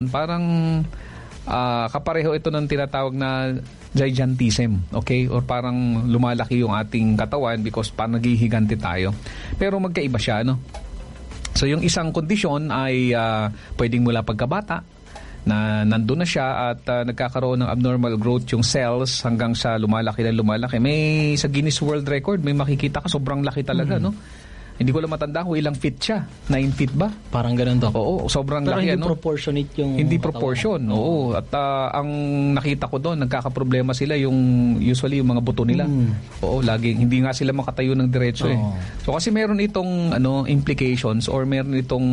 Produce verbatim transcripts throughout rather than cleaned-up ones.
Parang uh, kapareho ito ng tinatawag na gigantism, okay? Or parang lumalaki yung ating katawan because parang naghihigante tayo. Pero magkaiba siya, no? So yung isang kondisyon ay uh, pwedeng mula pagkabata na nandun na siya at uh, nagkakaroon ng abnormal growth yung cells hanggang sa lumalaki na lumalaki. May sa Guinness World Record, may makikita ka, sobrang laki talaga, mm. no? Hindi ko lang matanda kung ilang feet siya. nine feet ba? Parang ganun to. Oo, sobrang pero laki. Pero hindi ano? proportionate yung... Hindi proportion, oo. oo. At uh, ang nakita ko doon, nagkakaproblema sila yung usually yung mga buto nila. Mm. Oo, laging hindi nga sila makatayo ng diretso oh. eh. So kasi meron itong ano implications or meron itong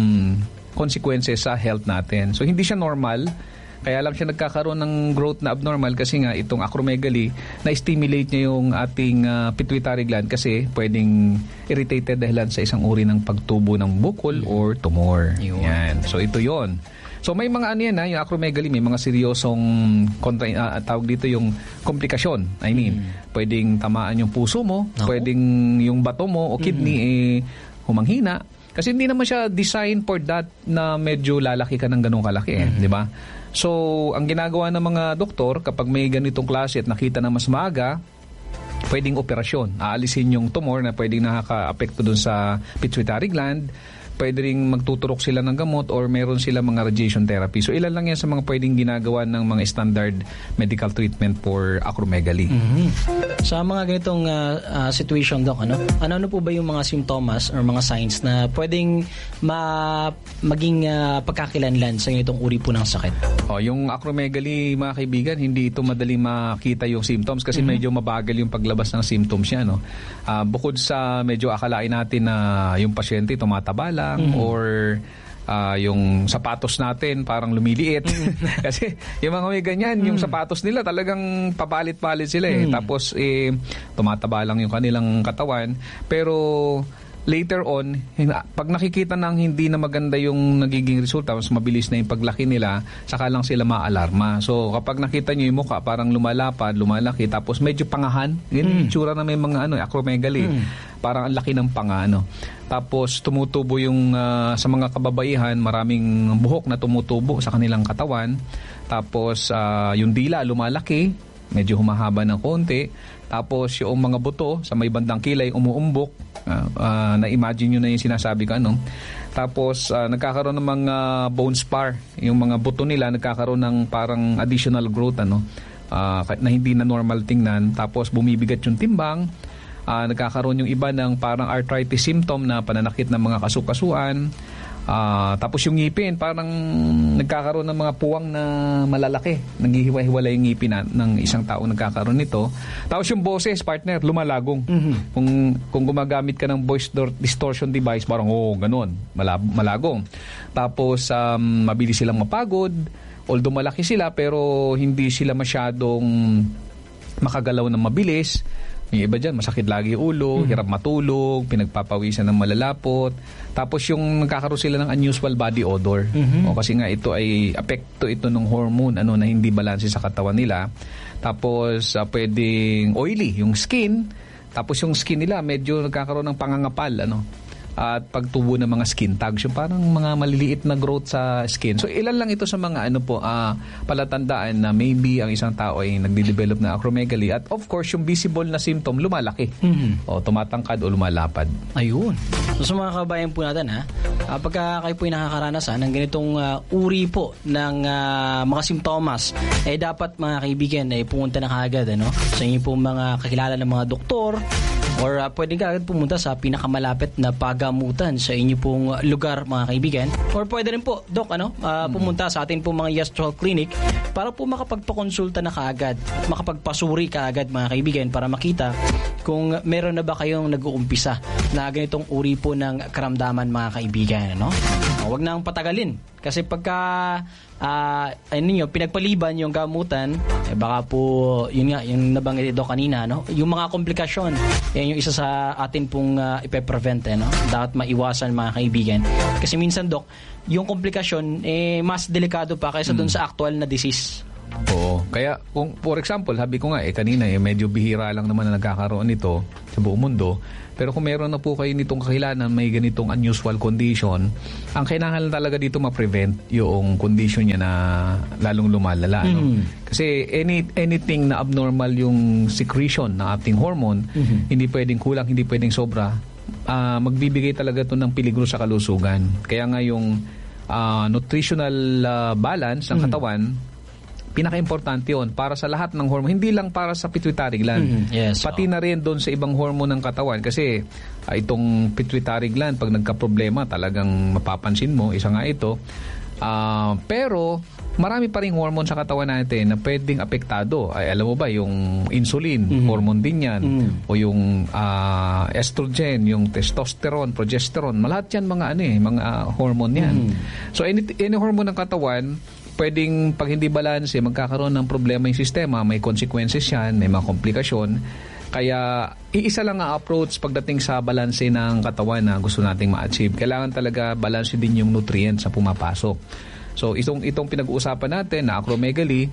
consequences sa health natin. So hindi siya normal. Kaya lang siya nagkakaroon ng growth na abnormal kasi nga itong acromegaly na-stimulate niya yung ating uh, pituitary gland kasi pwedeng irritated dahilan sa isang uri ng pagtubo ng bukol mm. or tumor. Yun. Yan. So ito yon. So may mga ano yan ha, yung acromegaly, may mga seryosong kontra, uh, tawag dito yung komplikasyon. I mean, mm. pwedeng tamaan yung puso mo, no? Pwedeng yung bato mo o kidney mm. eh humanghina. Kasi hindi naman siya designed for that na medyo lalaki ka ng ganun kalaki eh, mm. di ba? So, ang ginagawa ng mga doktor, kapag may ganitong klase at nakita na mas maaga, pwedeng operasyon. Aalisin yung tumor na pwedeng nakaka-apekto dun sa pituitary gland. Pwede rin magtuturok sila ng gamot or meron sila mga radiation therapy. So, ilan lang yan sa mga pwedeng ginagawa ng mga standard medical treatment for acromegaly. Mm-hmm. Sa mga ganitong uh, uh, situation, Doc, ano? ano-ano po ba yung mga symptoms or mga signs na pwedeng ma- maging uh, pagkakilanlan sa ganitong uri po ng sakit? Oh, yung acromegaly, mga kaibigan, hindi ito madaling makita yung symptoms kasi mm-hmm. medyo mabagal yung paglabas ng symptoms niya, no? Uh, bukod sa medyo akalain natin na yung pasyente tumataba lang, Mm-hmm. or uh, yung sapatos natin parang lumiliit. Mm-hmm. Kasi yung mga may ganyan, mm-hmm. yung sapatos nila talagang papalit-palit sila eh. Mm-hmm. Tapos eh, tumataba lang yung kanilang katawan. Pero later on, pag nakikita nang hindi na maganda yung nagiging resulta, mas mabilis na yung paglaki nila, saka lang sila maalarma. So kapag nakita nyo yung mukha, parang lumalapad, lumalaki, tapos medyo pangahan. Yun yung mm. tsura na may mga ano, acromegaly. Mm. Parang ang laki ng panga, ano. Tapos tumutubo yung uh, sa mga kababaihan, maraming buhok na tumutubo sa kanilang katawan. Tapos uh, yung dila lumalaki, medyo humahaba ng konti. Tapos yung mga buto sa may bandang kilay umuumbok. Uh, uh, na-imagine nyo na yung sinasabi ko, ano. Tapos uh, nagkakaroon ng mga bone spar. Yung mga buto nila nagkakaroon ng parang additional growth, ano, uh, na hindi na normal tingnan. Tapos bumibigat yung timbang. Uh, nagkakaroon yung iba ng parang arthritis symptom na pananakit ng mga kasukasuan. Uh, tapos yung ngipin, parang nagkakaroon ng mga puwang na malalaki. Naghihiwa-hiwala yung ngipin na, ng isang tao nagkakaroon nito. Tapos yung boses, partner, lumalagong. Mm-hmm. Kung, kung gumagamit ka ng voice distortion device, parang, oh, ganun, malab- malagong. Tapos, um, mabilis silang mapagod. Although malaki sila, pero hindi sila masyadong makagalaw ng mabilis. Yung iba dyan, masakit lagi yung ulo, mm-hmm. hirap matulog, pinagpapawisan ng malalapot. Tapos yung nagkakaroon sila ng unusual body odor. Mm-hmm. O, kasi nga ito ay apekto ito ng hormone ano, na hindi balanse sa katawan nila. Tapos uh, pwedeng oily yung skin. Tapos yung skin nila medyo nagkakaroon ng pangangapal, ano. At pagtubo ng mga skin tags, yung parang mga maliliit na growth sa skin. So ilan lang ito sa mga ano po uh, palatandaan na maybe ang isang tao ay nagde-develop na acromegaly. At of course, yung visible na symptom lumalaki. Mm-hmm. O tumatangkad o lumalapad. Ayun. So sa mga kabayan po natin, ha, uh, pagka kayo po ay nakakaranasan ng ganitong uh, uri po ng uh, mga simptomas, eh dapat mga kaibigan ay eh, pumunta na kaagad, ano, sa inyo po mga kakilala ng mga doktor. Or uh, pwede ka agad pumunta sa pinakamalapit na pagamutan sa inyo pong lugar, mga kaibigan. Or pwede rin po, Doc, ano, uh, pumunta sa atin pong mga Yastral Clinic para po makapagpakonsulta na kaagad at makapagpasuri kaagad, mga kaibigan, para makita kung meron na ba kayong nag-uumpisa na ganitong uri po ng karamdaman, mga kaibigan, ano? Uh, huwag na ang patagalin. Kasi pagka uh, ano nyo, pinagpaliban yung gamutan, eh baka po, yun nga, yung nabanggit ito kanina, no? Yung mga komplikasyon, yan yung isa sa atin pong uh, ipe-prevent, eh, no? Dapat maiwasan, mga kaibigan. Kasi minsan, Dok, yung komplikasyon, eh, mas delikado pa kaysa mm. dun sa actual na disease. Oo. Kaya kung for example, sabi ko nga eh kanina eh medyo bihira lang naman na nagkakaroon nito sa buong mundo. Pero kung meron na po kayo nitong kakilanan may ganitong unusual condition, ang kailangan talaga dito ma-prevent yung condition niya na lalong lumalala. Mm. No? Kasi any anything na abnormal yung secretion ng ating hormone, mm-hmm. hindi pwedeng kulang, hindi pwedeng sobra, uh, magbibigay talaga to ng peligro sa kalusugan. Kaya nga yung uh, nutritional uh, balance ng katawan, mm-hmm. pinaka-importante yun para sa lahat ng hormone. Hindi lang para sa pituitary gland. Mm-hmm. Yes, pati oh. na rin doon sa ibang hormone ng katawan. Kasi uh, itong pituitary gland, pag nagka-problema, talagang mapapansin mo. Isa nga ito. Uh, pero, marami pa rin hormone sa katawan natin na pwedeng apektado. Ay, alam mo ba, yung insulin, mm-hmm. hormone din yan. Mm-hmm. O yung uh, estrogen, yung testosterone, progesterone. Malahat yan mga, ano, eh, mga uh, hormone yan. Mm-hmm. So, any, any hormone ng katawan, pwedeng pag hindi balanse, magkakaroon ng problema yung sistema, may consequences yan, may mga komplikasyon. Kaya iisa lang ang approach pagdating sa balanse ng katawan na gusto nating ma-achieve. Kailangan talaga balanse din yung nutrients na pumapasok. So itong, itong pinag-uusapan natin na acromegaly,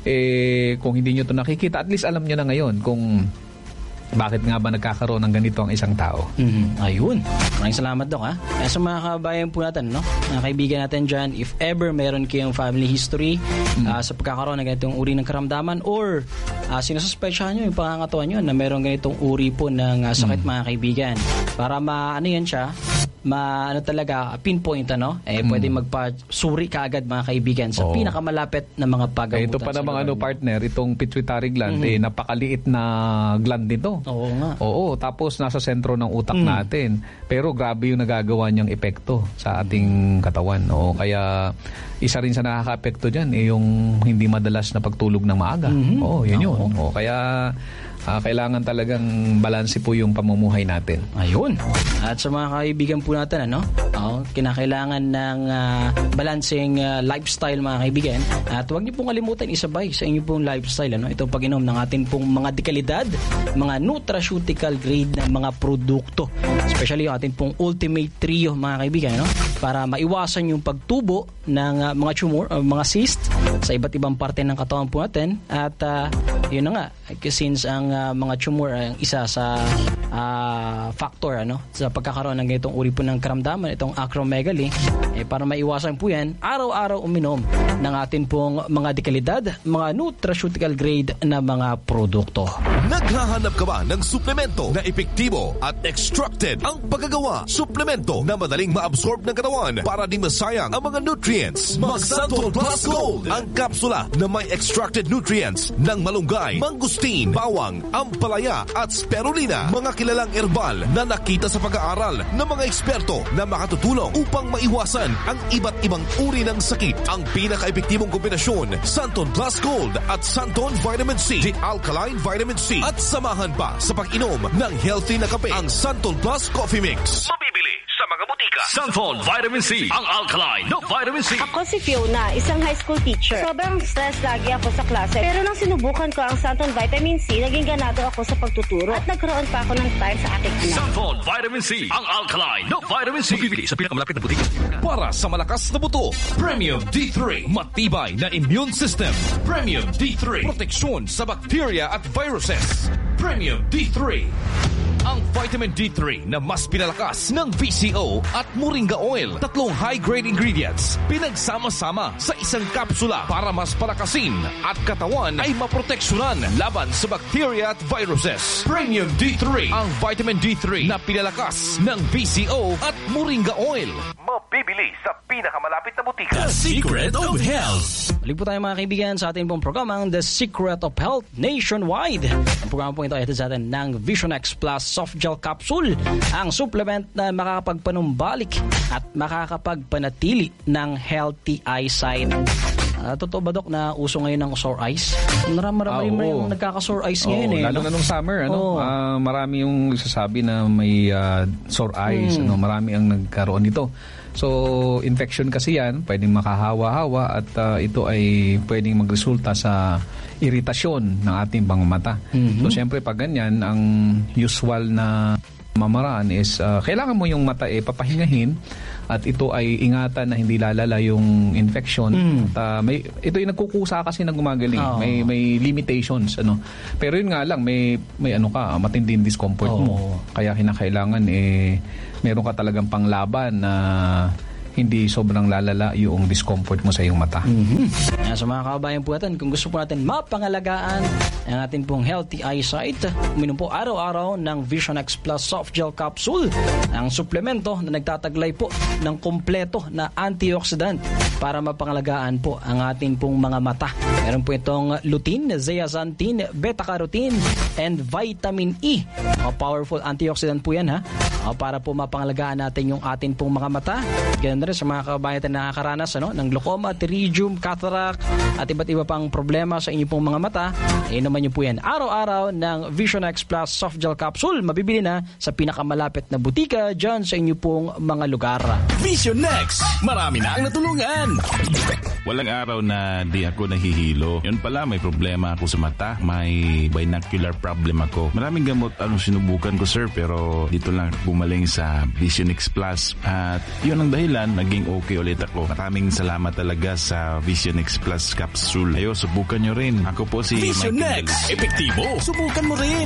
eh, kung hindi nyo ito nakikita, at least alam nyo na ngayon kung bakit nga ba nagkakaroon ng ganito ang isang tao. Mm-hmm. Ayun. Maraming salamat, Dok. Ha? Kaya sa mga kabayan po natin, no? Mga kaibigan natin dyan, if ever meron kayong family history mm-hmm. uh, sa pagkakaroon ng ganitong uri ng karamdaman or uh, sinususpetsyahan nyo yung pangangatawan nyo na meron ganitong uri po ng uh, sakit, mm-hmm. mga kaibigan. Para ma, ano yan siya, ma ano talaga pinpoint ano eh mm. pwede magpa-suri kaagad mga kaibigan sa oh. pinakamalapit na mga pagamutan. Eh, ito pa namang ano partner, itong pituitary gland mm-hmm. eh napakaliit na gland nito. Oo nga. Oo, tapos nasa sentro ng utak mm. natin. Pero grabe yung nagagawa niyang epekto sa ating katawan. Oo, kaya isa rin sa nakaka-epekto diyan eh yung hindi madalas na pagtulog ng maaga. Mm-hmm. Oo, yun yun. Oo, kaya Uh, kailangan talagang balanse po yung pamumuhay natin. Ayun. At sa mga kaibigan po natin, ano, oh, kinakailangan ng uh, balancing uh, lifestyle mga kaibigan. At huwag niyo pong kalimutan isabay sa inyo pong lifestyle, ano, itong pag-inom ng atin pong mga dekalidad, mga nutraceutical grade na mga produkto. Especially yung atin pong Ultimate Trio mga kaibigan, no? Para maiwasan yung pagtubo ng uh, mga tumor, uh, mga cyst sa iba't ibang parte ng katawan po natin. At uh, yun na nga, since ang uh, mga tumor ay isa sa uh, factor ano sa pagkakaroon ng ganitong uri po ng karamdaman, itong acromegaly, eh, para maiwasan po yan, araw-araw uminom ng atin pong mga dekalidad, mga nutraceutical grade na mga produkto. Naghahanap ka ba ng suplemento na epektibo at extracted ang paggagawa? Suplemento na madaling ma-absorb ng katawan para di masayang ang mga nutrients. Mag-Santol Plus Gold, ang kapsula na may extracted nutrients ng malunggay, mangustin, bawang, ampalaya at spirulina. Mga kilalang herbal na nakita sa pag-aaral ng mga eksperto na makatutulong upang maiwasan ang iba't ibang uri ng sakit. Ang pinaka-epektibong kombinasyon, Santon Plus Gold at Santon Vitamin C, the Alkaline Vitamin C. At samahan pa sa pag-inom ng healthy na kape, ang Santon Plus Coffee Mix. Mabibili sa mga butika. Santon Vitamin C, ang alkaline na vitamin C. Ako si Fiona, isang high school teacher. Sobrang stress lagi ako sa klase. Pero nang sinubukan ko ang Santon Vitamin C, naging ganado ako sa pagtuturo at nagkaroon pa ako ng time sa aking ina. Santon Vitamin C, ang alkaline na vitamin C. Mabibili sa pinakamalapit na butika. Para sa malakas na buto, Premium D three. Matibay na immune system. Premium D three. Proteksyon sa bacteria at viruses. Premium D three. Ang vitamin D three na mas pinalakas ng V C O at Moringa Oil. Tatlong high-grade ingredients pinagsama-sama sa isang kapsula para mas palakasin at katawan ay maproteksyonan laban sa bacteria at viruses. Premium D three. Ang vitamin D three na pinalakas ng V C O at Moringa Oil. Mabibili sa pinakamalapit na butika. The Secret of Health. Balik po tayo mga kaibigan sa ating pong programang The Secret of Health Nationwide. Ang programa po ito ay sa atin ng Vision X Plus Soft Gel Capsule, ang supplement na makakapagpanumbalik at makakapagpanatili ng healthy eyesight. Uh, totoo ba, Dok, na uso ngayon ng sore eyes? Marami-marami ah, yung nagkaka-sore eyes oh, ngayon eh. Lalo no? na nung summer, ano? Oh. Uh, marami yung sasabi na may uh, sore eyes. Hmm. Ano? Marami ang nagkaroon nito. So, infection kasi yan, pwedeng makahawa-hawa at uh, ito ay pwedeng magresulta sa iritasyon ng ating mga mata. Mm-hmm. So, siyempre, pag ganyan, ang usual na mamaraan is uh, kailangan mo yung mata eh papahingahin at ito ay ingatan na hindi lalala yung infection. Mm. At, uh, may ito yung nagkukusa kasi na gumagaling. Oh. May may limitations ano. Pero yun nga lang may may ano ka matinding discomfort Oh. mo. Kaya kinakailangan eh meron ka talagang panglaban na hindi sobrang lalala yung discomfort mo sa iyong mata. Mm-hmm. Yan, sa mga kababayan po natin, kung gusto po natin mapangalagaan ang atin pong healthy eyesight, uminom po araw-araw ng Vision X Plus Soft Gel Capsule, ang suplemento na nagtataglay po ng kompleto na antioxidant para mapangalagaan po ang atin pong mga mata. Meron po itong lutein, zeaxanthin, beta-carotene, and vitamin E. O, powerful antioxidant po yan ha, o, para po mapangalagaan natin yung atin pong mga mata. Ganun na rin sa mga kababayan na nakakaranas ano, ng glaucoma, pterygium, cataract, at iba't iba pang problema sa inyong pong mga mata. Eh naman nyo po yan araw-araw ng Vision X Plus Soft Gel Capsule. Mabibili na sa pinakamalapit na butika dyan sa inyong pong mga lugar. Vision X, marami na ang natulungan. Walang araw na di ako nahihilo. Yun pala, may problema ako sa mata. May binocular problem ako. Maraming gamot ang sinubukan ko, sir, pero dito lang bumaling sa Vision X Plus. At yun ang dahilan, naging okay ulit ako. Maraming salamat talaga sa Vision X Plus Capsule. Ayo, subukan nyo rin. Ako po si Vision Michael X, Galvez. epektibo. Subukan mo rin.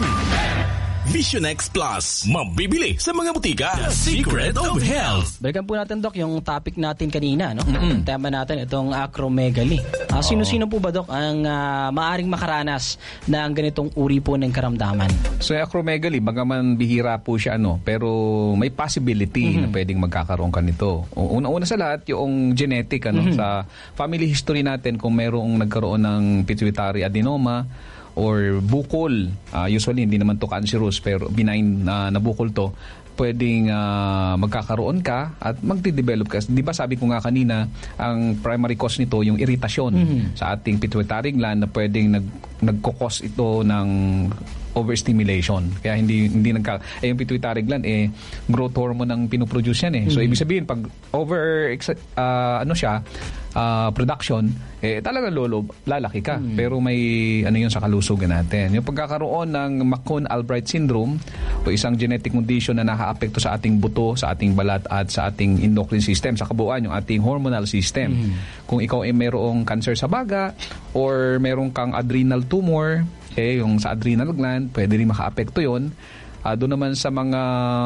Vision X Plus, mabibili sa mga butika. The Secret of Health. Balikan po natin, Doc, yung topic natin kanina. No? Mm-hmm. Tema natin, itong acromegaly. Uh, sino-sino po ba, Doc, ang uh, maaring makaranas ng ganitong uri po ng karamdaman? So acromegaly, bagaman bihira po siya ano, pero may possibility mm-hmm. na pwedeng magkakaroon ka nito. Una-una sa lahat, yung genetic ano, mm-hmm. sa family history natin kung mayroong nagkaroon ng pituitary adenoma or bukol, uh, usually hindi naman to cancerous pero benign uh, na bukol to, pwedeng uh, magkakaroon ka at magde-develop ka. Di ba sabi ko nga kanina, ang primary cause nito yung iritasyon mm-hmm. sa ating pituitary gland na pwedeng nag nagko-cause ito ng overstimulation. Kaya hindi hindi nagka eh yung pituitary gland eh growth hormone ang pinoproduce yan eh. So mm-hmm. ibig sabihin pag over uh, ano siya uh, production eh talaga lolo lalaki ka. Mm-hmm. Pero may ano yun sa kalusugan natin. Yung pagkakaroon ng McCune-Albright syndrome o isang genetic condition na nakaapekto sa ating buto, sa ating balat at sa ating endocrine system, sa kabuuan yung ating hormonal system. Mm-hmm. Kung ikaw ay mayroong cancer sa baga or mayroong kang adrenal tumor, eh, yung sa adrenal gland, pwede rin maka-apekto yun. Uh, doon naman sa mga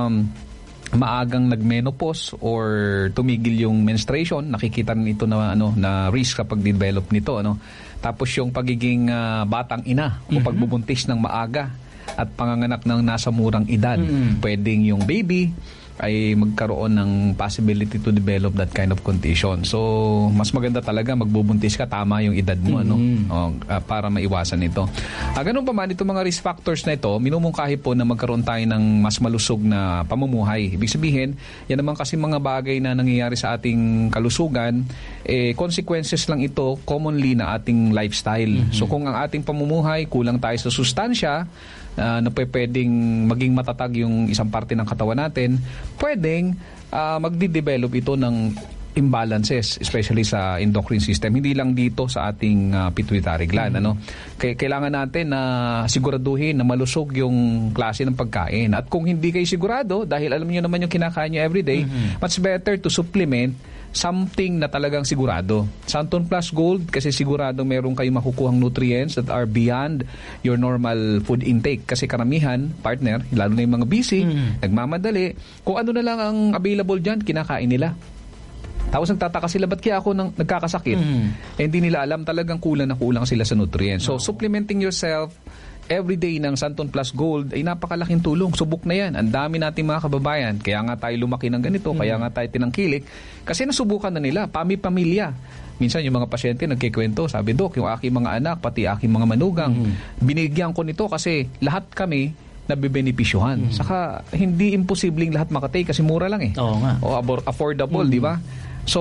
maagang nag-menopause or tumigil yung menstruation, nakikita nito na ano na risk kapag develop nito ano. Tapos yung pagiging uh, batang ina o mm-hmm. pagbubuntis ng maaga at panganganak ng nasa murang edad, mm-hmm. pwedeng yung baby ay magkaroon ng possibility to develop that kind of condition. So, mas maganda talaga magbubuntis ka, tama yung edad mo, mm-hmm. ano, o, uh, para maiwasan ito. Uh, ganun pa man, itong mga risk factors na ito, minumungkahi po na magkaroon tayo ng mas malusog na pamumuhay. Ibig sabihin, yan naman kasi mga bagay na nangyayari sa ating kalusugan, eh, consequences lang ito commonly na ating lifestyle. Mm-hmm. So, kung ang ating pamumuhay, kulang tayo sa sustansya, Uh, na pwedeng maging matatag yung isang parte ng katawan natin, pwedeng uh, magde-develop ito ng imbalances, especially sa endocrine system. Hindi lang dito sa ating uh, pituitary gland. Mm-hmm. Ano? Kaya kailangan natin na siguraduhin na malusog yung klase ng pagkain. At kung hindi kayo sigurado, dahil alam niyo naman yung kinakain niyo everyday, mm-hmm. much better to supplement something na talagang sigurado. Santon Plus Gold, kasi sigurado meron kayong makukuhang nutrients that are beyond your normal food intake. Kasi karamihan, partner, lalo na yung mga busy, mm. nagmamadali, kung ano na lang ang available dyan, kinakain nila. Tapos nagtataka sila, ba't kaya ako nang, nagkakasakit? Mm. Eh, hindi nila alam, talagang kulang na kulang sila sa nutrients. So, oh. supplementing yourself everyday ng Santon Plus Gold ay napakalaking tulong. Subok na yan. Ang dami nating mga kababayan. Kaya nga tayo lumaki ng ganito, mm. kaya nga tayo tinangkilik. Kasi nasubukan na nila, pami-pamilya. Minsan yung mga pasyente nagkikwento, sabi, Dok, yung aking mga anak, pati aking mga manugang, mm. binigyan ko nito kasi lahat kami nabibenepisyuhan. Mm. Saka hindi imposibleng lahat makatake kasi mura lang eh. Oo nga. O affordable, mm. di ba? So,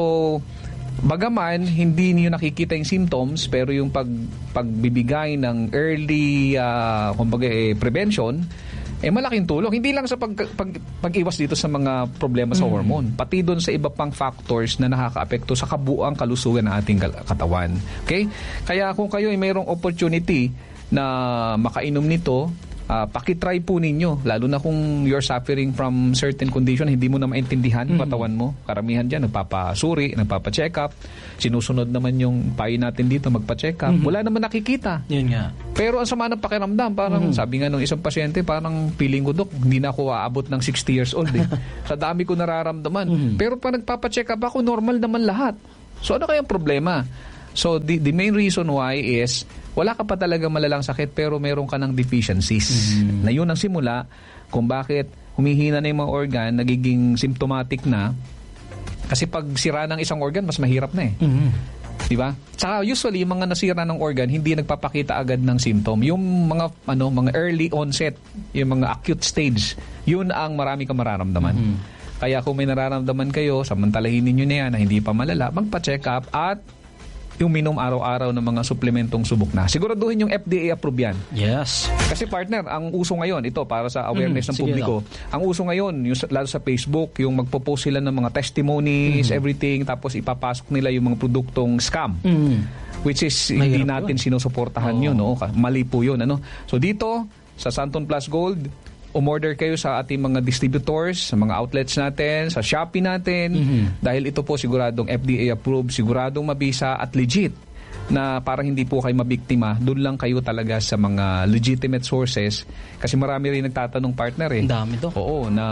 bagaman hindi niyo nakikita yung symptoms, pero yung pag pagbibigay ng early uh, kumbaga eh, prevention eh malaking tulong, hindi lang sa pag, pag pag-iwas dito sa mga problema sa mm. hormone, pati doon sa iba pang factors na nakakaapekto sa kabuuang kalusugan ng ating katawan. Okay? Kaya kung kayo ay mayroong opportunity na makainom nito, uh, pakitry po ninyo. Lalo na kung you're suffering from certain condition, hindi mo na maintindihan yung katawan mo. Karamihan dyan, nagpapasuri, nagpapacheck up. Sinusunod naman yung payo natin dito, magpa-check up. Mm-hmm. Wala naman nakikita. Yun nga. Pero ang sama ng pakiramdam, parang mm-hmm. sabi nga nung isang pasyente, parang feeling ko, Dok, hindi na ako aabot ng sixty years old eh. Sa dami ko nararamdaman. Mm-hmm. Pero pag nagpapacheck up ako, normal naman lahat. So ano kayang problema? So the, the main reason why is wala ka pa talaga malalang sakit pero meron ka ng deficiencies. Mm-hmm. Na yun ang simula kung bakit humihina na yung mga organ, nagiging symptomatic na. Kasi pag sira ng isang organ, mas mahirap na eh. Mm-hmm. Diba? Saka usually yung mga nasira ng organ hindi nagpapakita agad ng symptom. Yung mga ano mga early onset, yung mga acute stage, yun ang marami kang mararamdaman. Mm-hmm. Kaya kung may nararamdaman kayo, samantalahin niyo na yan na hindi pa malala, magpa-check up at yung minom araw-araw ng mga suplementong subok na. Siguraduhin yung F D A approved yan. Yes. Kasi partner, ang uso ngayon, ito para sa awareness mm, ng publiko, ang uso ngayon, yung, lalo sa Facebook, yung magpo-post sila ng mga testimonies, mm. everything, tapos ipapasok nila yung mga produktong scam. Mm. Which is, may hindi natin yun. Sinusuportahan oh. yun. No? Mali po yun. Ano? So dito, sa Santon Plus Gold, umorder kayo sa ating mga distributors, sa mga outlets natin, sa Shopee natin, mm-hmm. dahil ito po siguradong F D A approved, siguradong mabisa at legit na parang hindi po kayo mabiktima, doon lang kayo talaga sa mga legitimate sources kasi marami rin nagtatanong partner eh. Ang dami to. Oo, na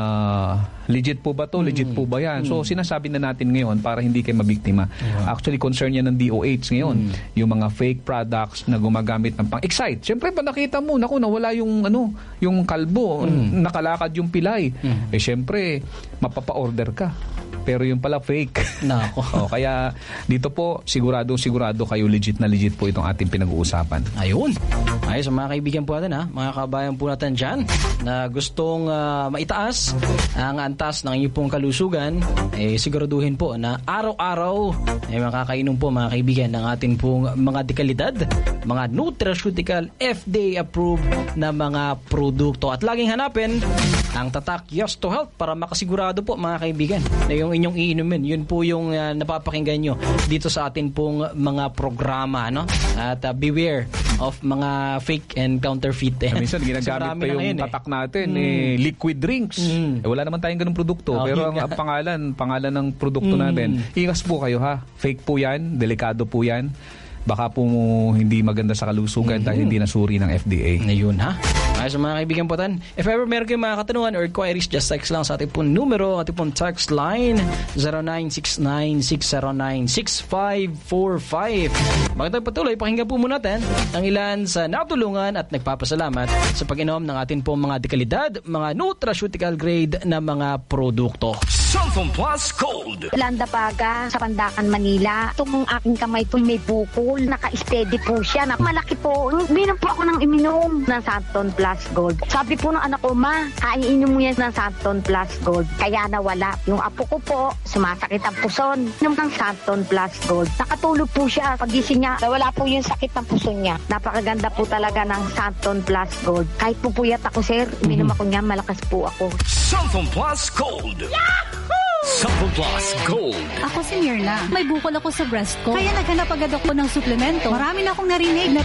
legit po ba to? Mm. Legit po ba yan? Mm. So sinasabi na natin ngayon para hindi kayo mabiktima. Yeah. Actually, concern yan ng D O H ngayon. Mm. Yung mga fake products na gumagamit ng pang-excite. Siyempre, pa nakita mo, naku, nawala yung, ano, yung kalbo, mm. nakalakad yung pilay. Mm. Eh, siyempre, mapapa-order ka. Pero yung pala fake. Nako. O, kaya dito po, sigurado-sigurado kayo legit na legit po itong ating pinag-uusapan. Ayun. Ayos, mga kaibigan po natin ha, mga kabayan po natin dyan na gustong uh, maitaas ang antas ng inyong pong kalusugan, eh siguraduhin po na araw-araw ay eh, makakainom po mga kaibigan ng ating pong mga dekalidad, mga nutraceutical F D A approved na mga produkto. At laging hanapin ang tatak Yes to Health para makasigurado po mga kaibigan na yung inyong iinumin, yun po yung uh, napapakinggan nyo dito sa atin pong mga programa, no? At uh, beware of mga fake and counterfeit. Eh. Minsan ginagamit pa yung ngayon, tatak natin, eh. Eh, liquid drinks. Mm. Eh, wala naman tayong ganung produkto. Oh, pero ang, ang pangalan, pangalan ng produkto mm. natin, ingas po kayo ha. Fake po yan, delikado po yan. Baka po hindi maganda sa kalusugan mm-hmm. dahil hindi nasuri ng F D A. Ayun ha. Ay, sa mga kaibigan po tan, if ever meron kayong mga katanungan or inquiries, just text lang sa ating pong numero, ating pong text line zero nine six nine six zero nine six five four five. Bago tayo patuloy, pakinggan po muna natin ang ilan sa natulungan at nagpapasalamat sa pag-inom ng ating pong mga dekalidad, mga nutraceutical grade na mga produkto. Santon Plus Gold. Landa Paga sa Pandakan, Manila. Itong aking kamay po may bukol. Naka-steady po siya. Na malaki po. Minom po ako ng iminom ng Santon Plus Gold. Sabi po ng anak ko, ma, kaiinom mo yan ng Santon Plus Gold. Kaya nawala. Yung apo ko po, sumasakit ang puson. Inom ng Santon Plus Gold. Nakatulog po siya. Pagising niya, nawala po yung sakit ng puson niya. Napakaganda po talaga ng Santon Plus Gold. Kahit po puyat ako, sir, iminom ako niya, malakas po ako. Santon Plus Gold. Yahoo! Santon Plus Gold. Ako si Mirna. May bukol ako sa breast ko. Kaya naghanap agad ako ng suplemento. Marami na akong narinig na